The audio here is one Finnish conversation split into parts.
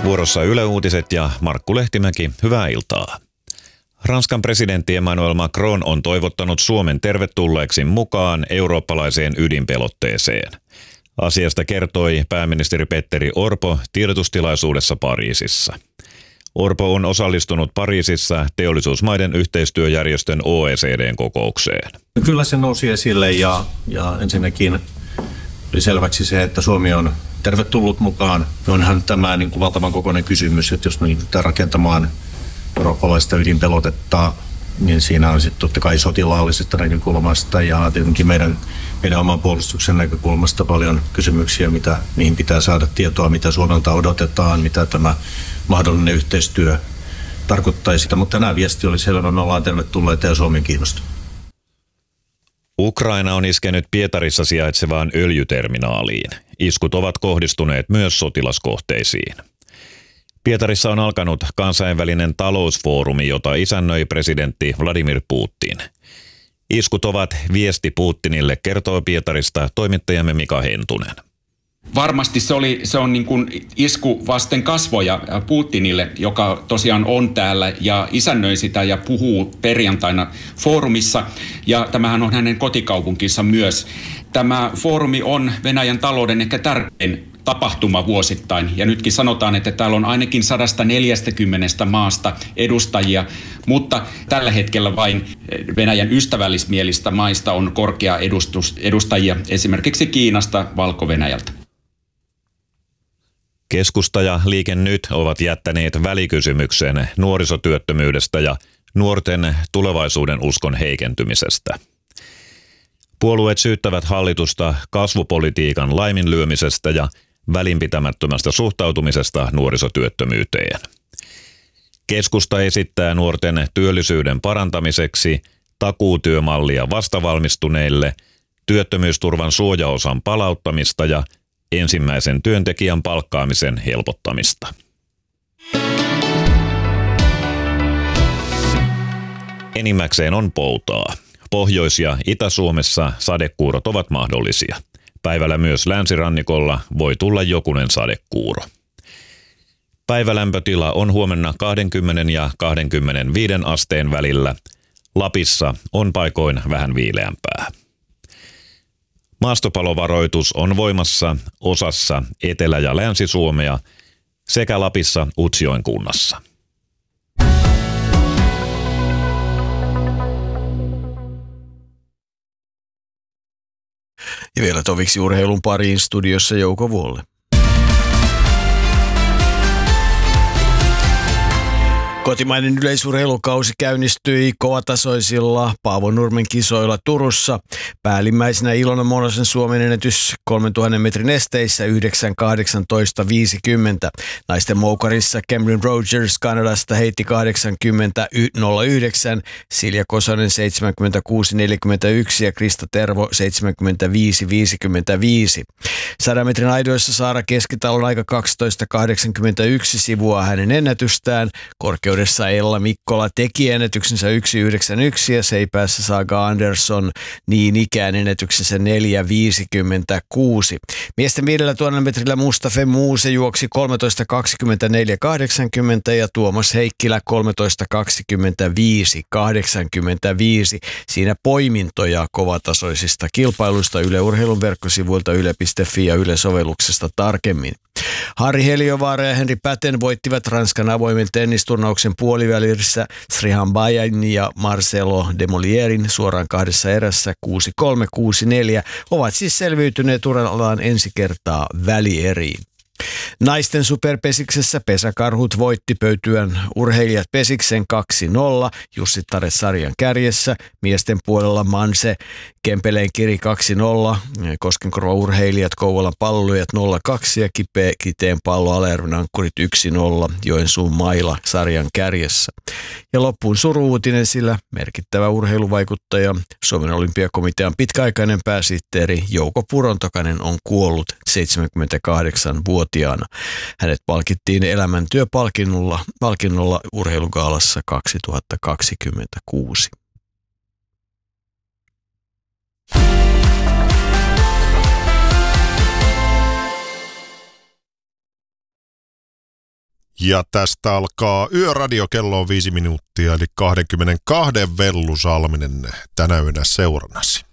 Vuorossa Yle Uutiset ja Markku Lehtimäki, hyvää iltaa. Ranskan presidentti Emmanuel Macron on toivottanut Suomen tervetulleeksi mukaan eurooppalaiseen ydinpelotteeseen. Asiasta kertoi pääministeri Petteri Orpo tiedotustilaisuudessa Pariisissa. Orpo on osallistunut Pariisissa teollisuusmaiden yhteistyöjärjestön OECD:n kokoukseen. Kyllä se nousi esille ja ensinnäkin oli selväksi se, että Suomi on tervetullut mukaan. Onhan tämä niin kuin valtavan kokoinen kysymys, että jos me lähdetään rakentamaan eurooppalaista ydinpelotetta, niin siinä on sitten totta kai sotilaallisesta näkökulmasta ja tietenkin meidän oman puolustuksen näkökulmasta paljon kysymyksiä, mihin pitää saada tietoa, mitä Suomelta odotetaan, mitä tämä mahdollinen yhteistyö tarkoittaisi. Mutta tänään viesti oli selvä, me ollaan tervetulleita ja Suomi kiinnostunut. Ukraina on iskenyt Pietarissa sijaitsevaan öljyterminaaliin. Iskut ovat kohdistuneet myös sotilaskohteisiin. Pietarissa on alkanut kansainvälinen talousfoorumi, jota isännöi presidentti Vladimir Putin. Iskut ovat viesti Putinille, kertoo Pietarista toimittajamme Mika Hentunen. Varmasti se on niin kuin isku vasten kasvoja Putinille, joka tosiaan on täällä ja isännöi sitä ja puhuu perjantaina foorumissa. Ja tämähän on hänen kotikaupunkinsa myös. Tämä foorumi on Venäjän talouden ehkä tärkein tapahtuma vuosittain. Ja nytkin sanotaan, että täällä on ainakin 140 maasta edustajia, mutta tällä hetkellä vain Venäjän ystävällismielistä maista on korkea edustajia, esimerkiksi Kiinasta, Valko-Venäjältä. Keskusta ja Liike Nyt ovat jättäneet välikysymyksen nuorisotyöttömyydestä ja nuorten tulevaisuuden uskon heikentymisestä. Puolueet syyttävät hallitusta kasvupolitiikan laiminlyömisestä ja välinpitämättömästä suhtautumisesta nuorisotyöttömyyteen. Keskusta esittää nuorten työllisyyden parantamiseksi takuutyömallia vastavalmistuneille, työttömyysturvan suojaosan palauttamista ja ensimmäisen työntekijän palkkaamisen helpottamista. Enimmäkseen on poutaa. Pohjois- ja Itä-Suomessa sadekuurot ovat mahdollisia. Päivällä myös länsirannikolla voi tulla jokunen sadekuuro. Päivälämpötila on huomenna 20 ja 25 asteen välillä. Lapissa on paikoin vähän viileämpää. Maastopalovaroitus on voimassa osassa Etelä- ja Länsi-Suomea sekä Lapissa Utsjoen kunnassa. Ja vielä toviksi urheilun pariin studiossa Jouko Vuolle. Kotimainen yleisurheilukausi käynnistyi kovatasoisilla Paavonurmen kisoilla Turussa. Päällimmäisenä Ilona Monosen Suomen ennätys 3000 metrin esteissä 9.18.50. Naisten moukarissa Cameron Rogers Kanadasta heitti 80.09, Silja Kosonen 76.41 ja Krista Tervo 75.55. 100 metrin aidoissa Saara Keskitalon aika 12.81 sivuaa hänen ennätystään. Korkeudessa Ella Mikkola teki ennätyksensä 1.91 ja seipäässä Saga Andersson niin ikään ennätyksensä 4.56. Miesten 5000 metrillä Mustafa Muuse juoksi 13.24.80 ja Tuomas Heikkilä 13.25.85. Siinä poimintoja kovatasoisista kilpailuista Yle Urheilun verkkosivuilta yle.fi ja Yle-sovelluksesta tarkemmin. Harri Heliovaara ja Henri Päten voittivat Ranskan avoimen tennisturnauksen puolivälissä Srihan Bayan ja Marcelo Demolierin suoraan kahdessa erässä 6-3, 6-4. Ovat siis selviytyneet urallaan ensi kertaa välieriin. Naisten superpesiksessä Pesäkarhut voitti Pöytyän urheilijat Pesiksen 2-0, Jussi Tare sarjan kärjessä. Miesten puolella Manse Kempeleen Kiri 2-0, Koskenkorva urheilijat Kouvolan Pallolujat 0-2 ja Kiteen Pallo Alajärven Ankkurit 1-0, Joensuun Maila sarjan kärjessä. Ja loppuun suru-uutinen, sillä merkittävä urheiluvaikuttaja Suomen olympiakomitean pitkäaikainen pääsihteeri Jouko Purontokainen on kuollut 78-vuotiaana. Hänet palkittiin elämäntyöpalkinnolla urheilugaalassa 2026. Ja tästä alkaa Yöradio, kello on 5 minuuttia, eli 22 Vellu Salminen tänä yönä seurannasi.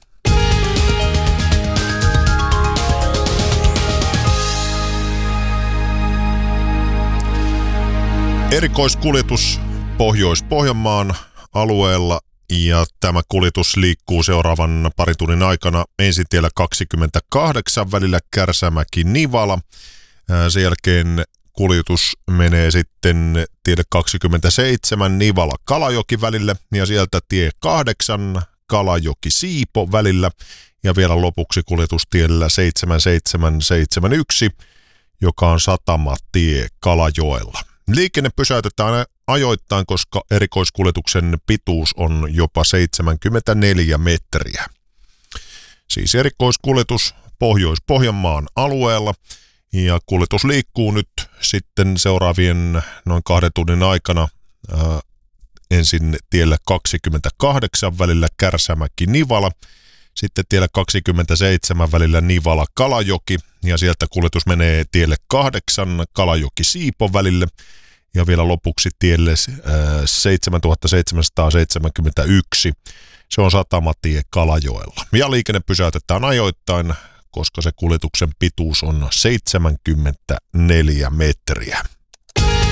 Erikoiskuljetus Pohjois-Pohjanmaan alueella, ja tämä kuljetus liikkuu seuraavan parin tunnin aikana ensin tiellä 28 välillä Kärsämäki-Nivala. Sen jälkeen kuljetus menee sitten tielle 27 Nivala-Kalajoki välille ja sieltä tie 8 Kalajoki-Siipo välillä ja vielä lopuksi kuljetus tiellä 7771, joka on Satamatie Kalajoella. Liikenne pysäytetään ajoittain, koska erikoiskuljetuksen pituus on jopa 74 metriä. Siis erikoiskuljetus Pohjois-Pohjanmaan alueella. Ja kuljetus liikkuu nyt sitten seuraavien noin 2 tunnin aikana ensin tiellä 28 välillä Kärsämäki-Nivala, sitten tiellä 27 välillä Nivala-Kalajoki ja sieltä kuljetus menee tielle 8 Kalajoki-Siipo välille ja vielä lopuksi tielle 7771. Se on Satamatie Kalajoella. Ja liikenne pysäytetään ajoittain, koska se kuljetuksen pituus on 74 metriä.